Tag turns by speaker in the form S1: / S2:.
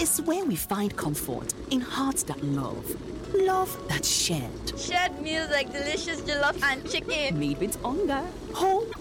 S1: is where we find comfort in hearts that love. Love that's shared.
S2: Shared meals like delicious jollof and chicken.
S1: Made with hunger. Home